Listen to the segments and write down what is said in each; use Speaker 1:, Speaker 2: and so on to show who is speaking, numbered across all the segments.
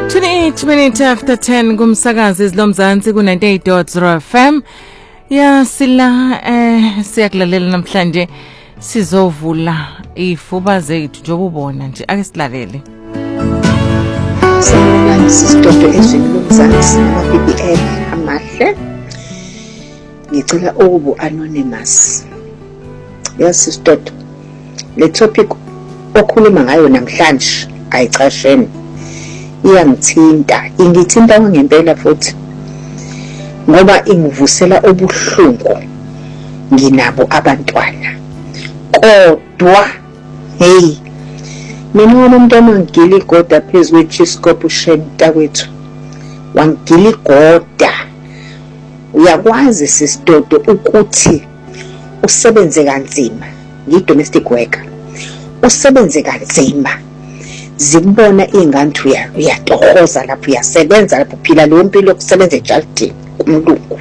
Speaker 1: 28 minutes after 10 kumsakazi izilomzansi ku 98.0 FM. Ya sila siyakulalela namhlanje sizovula ifuba zethu njobubona nje ake silalele.
Speaker 2: Sanibonani sisitoto ezweni lomzansi ama-BBL amahle. Ngicela ukubu anonymous. Yes sisitoto. Le topic okhuluma ngayo namhlanje ayicasheni. Iyangithinta, ingithinta ngempela futhi. Ngoba ingivusela obuhlungu. Nginabo abantwana. Kodwa hey mina umuntu omangili goda phezulu kwechiscope ushenta kwethu. Wangili goda. Uyakwazi sisitoto ukuthi usebenze kanzima, ngidomestic worker. Usebenze kanzima. Zibona ingantu uyatohoza lapho uyasebenza lapho phila leyo mpilo yokusebenza ejalidini kumlungu.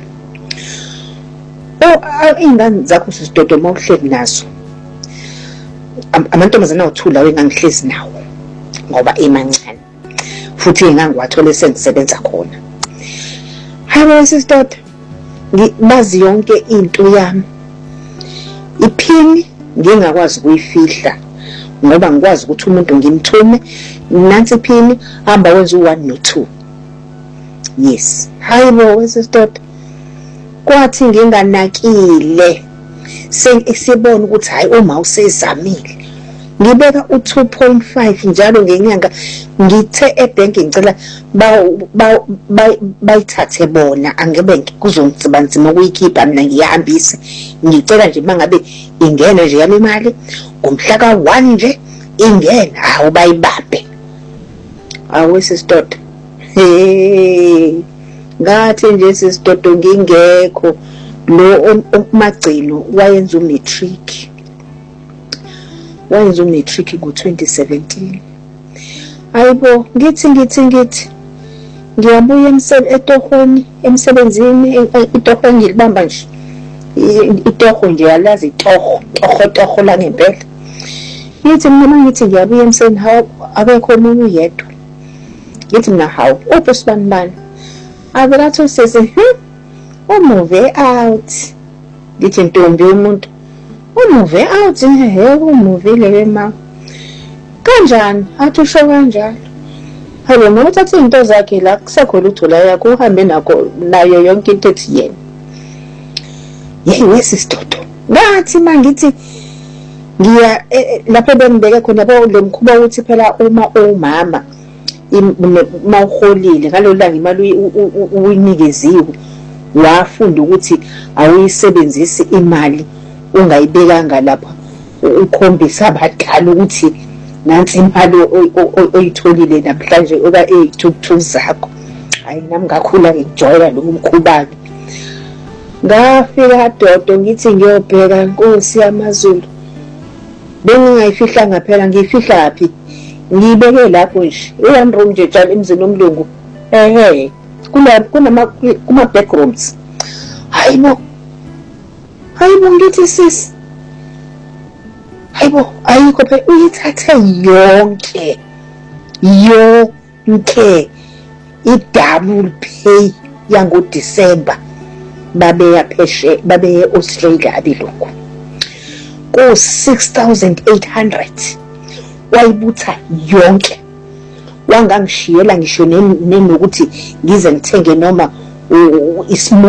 Speaker 2: Ingane zakho sisitoto mawuhleli nazo. Amantombazana awuthula wengangihlezi nawo ngoba emancane. Futhi engangiwathole sengisebenza khona. Hayi sisitoto. Bazi yonke into yami. Iphini ngingakwazi ukuyifihla. Ngoba ngikwazi ukuthi umuntu ngimthume nansi phini hamba wenza u1 no2. Yes, hayibo wesistota kwathi nginganakile sibona ukuthi hayi uma usezamile ngibeka u2.5 njalo ngenyanga ngithe ebank ngicela bayithathe bona angebe kuzongitsibanzima ukuyikhipha mina ngiyahambise ngicela nje mangabe ingena nje yami imali ngomhla ka1 nje ingena awu bayibambe awu sisitoto ngathi nje sisitoto ngingekho lo umagcino wayenza umatric ngo2017 ayibo ngithi ngiyabuya etohoni emsebenzini itoho ngilibamba nje itoho nje yalazi itoho la ngempela ngithi mina ngiyabuya emsebenzini hawo akekho umuntu yedwa ngithi mina hawo ubusibani abelathi sese move out ngithi ntombi umuntu move out move lewe ma kanjani athi usho kanjani hayi noma uthathe into zakhe la kusekhola uthola yakho uhambe nayo yonke into ethi yena yeyi wesisitoto ngathi mangithi ngiya lapho bengibeke khona le mkhuba ukuthi phela uma umama mawuholile ngalolu langa imali uyinikeziwe wafunda ukuthi awuyisebenzisi imali ungayibekanga lapha ukhombisa abadala ukuthi nansi imali oyitholile namhlanje oba ezithuthu zakho hayi nami ngakhula ngijoyela lo mkhubalo ngafika dodo ngithi ngiyobheka Nkosi yamaZulu bengingayifihla ngaphela ngiyifihla yaphi ngibeke lapho nje one room nje njalo emzini omlungu kuma backrooms hayibo ngithi sis hayibo ayikho phela uyithathe yonke i-double pay yango December babeya Australia abilungu ku 6,800 wayibutha yonke wangangishiyela ngisho nenokuthi ngize ngithenge noma